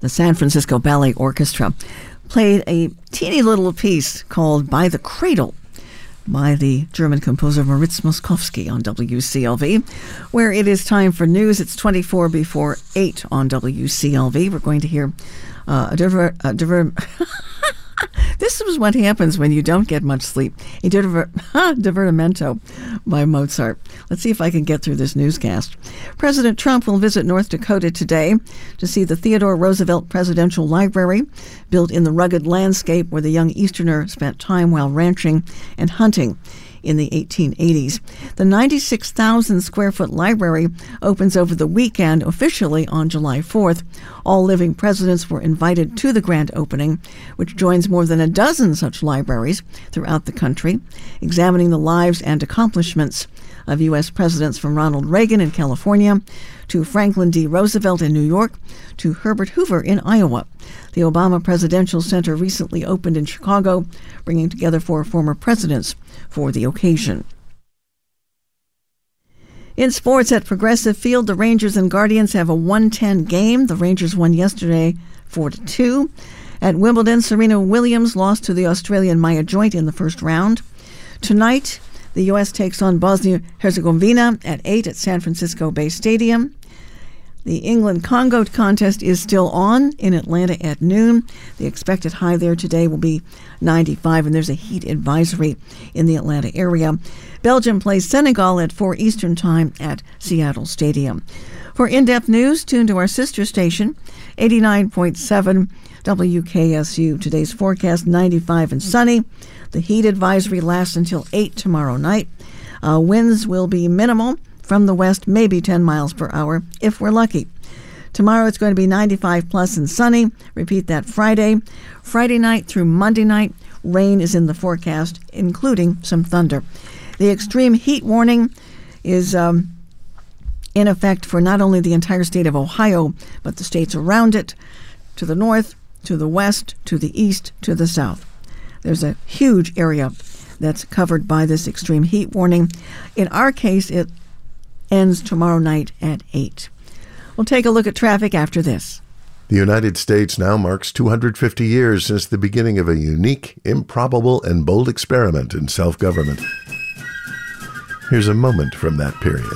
The San Francisco Ballet Orchestra played a teeny little piece called By the Cradle by the German composer Moritz Moszkowski on WCLV, where it is time for news. It's 24 before 8 on WCLV. We're going to hear this is what happens when you don't get much sleep. A divertimento by Mozart. Let's see if I can get through this newscast. President Trump will visit North Dakota today to see the Theodore Roosevelt Presidential Library, built in the rugged landscape where the young Easterner spent time while ranching and hunting in the 1880s. The 96,000 square foot library opens over the weekend, officially on July 4th. All living presidents were invited to the grand opening, which joins more than a dozen such libraries throughout the country, examining the lives and accomplishments of U.S. presidents from Ronald Reagan in California to Franklin D. Roosevelt in New York to Herbert Hoover in Iowa. The Obama Presidential Center recently opened in Chicago, bringing together 4 former presidents for the occasion. In sports at Progressive Field, the Rangers and Guardians have a 110 game. The Rangers won yesterday 4-2. At Wimbledon, Serena Williams lost to the Australian Maya Joint in the first round. Tonight, the U.S. takes on Bosnia-Herzegovina at 8 at San Francisco Bay Stadium. The England-Congo contest is still on in Atlanta at noon. The expected high there today will be 95, and there's a heat advisory in the Atlanta area. Belgium plays Senegal at 4 Eastern Time at Seattle Stadium. For in-depth news, tune to our sister station, 89.7 WKSU. Today's forecast, 95 and sunny. The heat advisory lasts until 8 tomorrow night. Winds will be minimal from the west, maybe 10 miles per hour if we're lucky. Tomorrow it's going to be 95 plus and sunny. Repeat that Friday. Friday night through Monday night, rain is in the forecast, including some thunder. The extreme heat warning is in effect for not only the entire state of Ohio, but the states around it, to the north, to the west, to the east, to the south. There's a huge area that's covered by this extreme heat warning. In our case, it ends tomorrow night at 8. We'll take a look at traffic after this. The United States now marks 250 years since the beginning of a unique, improbable, and bold experiment in self-government. Here's a moment from that period.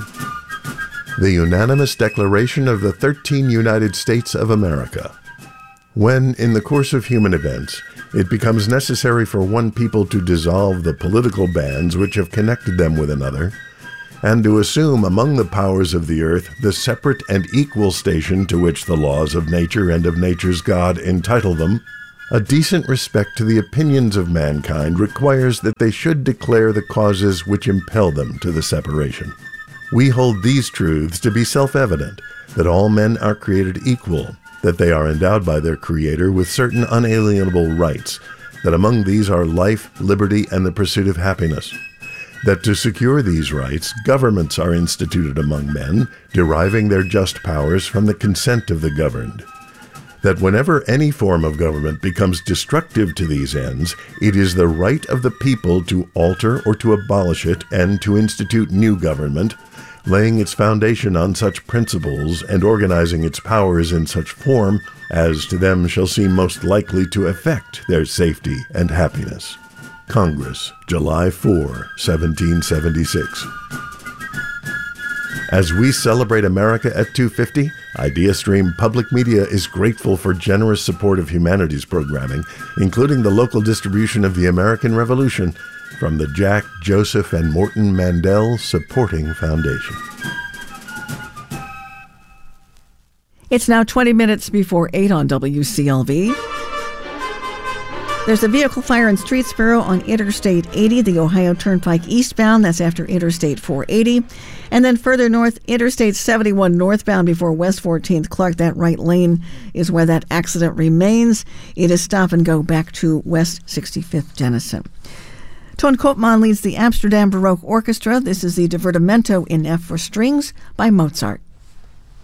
The unanimous declaration of the 13 United States of America. When, in the course of human events, it becomes necessary for one people to dissolve the political bands which have connected them with another, and to assume among the powers of the earth the separate and equal station to which the laws of nature and of nature's God entitle them, a decent respect to the opinions of mankind requires that they should declare the causes which impel them to the separation. We hold these truths to be self-evident, that all men are created equal, that they are endowed by their Creator with certain unalienable rights, that among these are life, liberty, and the pursuit of happiness. That to secure these rights, governments are instituted among men, deriving their just powers from the consent of the governed. That whenever any form of government becomes destructive to these ends, it is the right of the people to alter or to abolish it and to institute new government, laying its foundation on such principles and organizing its powers in such form as to them shall seem most likely to effect their safety and happiness. Congress, July 4, 1776. As we celebrate America at 250, IdeaStream Public Media is grateful for generous support of humanities programming, including the local distribution of the American Revolution from the Jack, Joseph, and Morton Mandel Supporting Foundation. It's now 20 minutes before 8 on WCLV. There's a vehicle fire in Streetsboro on Interstate 80, the Ohio Turnpike eastbound. That's after Interstate 480. And then further north, Interstate 71 northbound before West 14th Clark. That right lane is where that accident remains. It is stop and go back to West 65th Denison. Ton Koopman leads the Amsterdam Baroque Orchestra. This is the Divertimento in F for strings by Mozart.